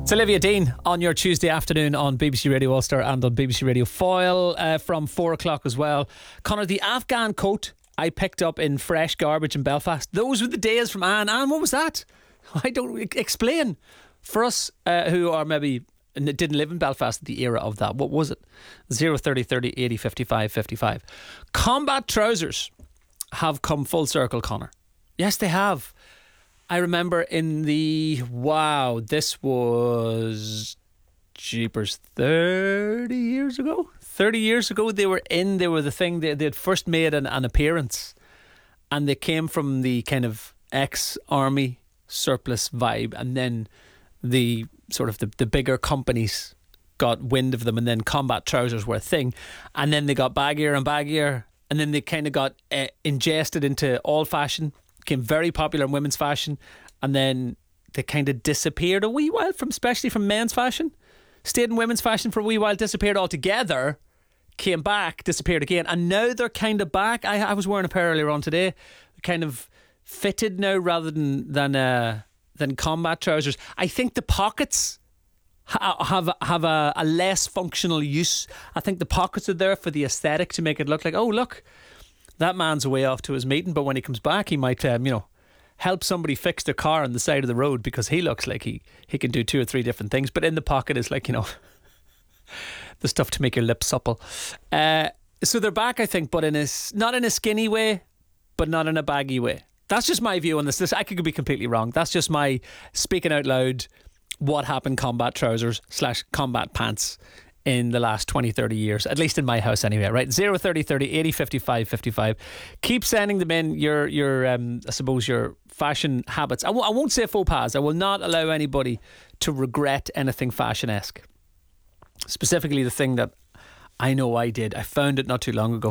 It's Olivia Dean on your Tuesday afternoon on BBC Radio Ulster and on BBC Radio Foyle from 4 o'clock as well. Conor, the Afghan coat I picked up in fresh garbage in Belfast, those were the days from Anne. Anne, what was that? I don't explain. For us who are maybe didn't live in Belfast at the era of that, what was it? 030 30 80 55 55. Combat trousers have come full circle, Conor. Yes, they have. I remember in the, this was jeepers 30 years ago. 30 years ago they were the thing, they had first made an appearance, and they came from the kind of ex-army surplus vibe, and then the sort of the bigger companies got wind of them, and then combat trousers were a thing, and then they got baggier and baggier, and then they kind of got ingested into all fashion, became very popular in women's fashion, and then they kind of disappeared a wee while especially from men's fashion, stayed in women's fashion for a wee while, disappeared altogether, came back, disappeared again, and now they're kind of back. I was wearing a pair earlier on today, kind of fitted now rather than combat trousers. I think the pockets have a less functional use. I think the pockets are there for the aesthetic, to make it look like, oh look, that man's away off to his meeting, but when he comes back he might help somebody fix their car on the side of the road, because he looks like he can do 2 or 3 different things. But in the pocket is like, the stuff to make your lips supple. So they're back, I think, but not in a skinny way, but not in a baggy way. That's just my view on this. I could be completely wrong. That's just my speaking out loud what happened combat trousers / combat pants in the last 20-30 years, at least in my house anyway, right? 030 30 80 55 55. Keep sending them in your I suppose your fashion habits. I won't say faux pas. I will not allow anybody to regret anything fashion-esque. Specifically the thing that I know I did. I found it not too long ago.